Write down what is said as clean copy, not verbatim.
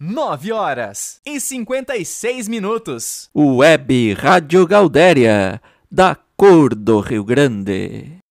9h56. Web Rádio Gaudéria, da cor do Rio Grande.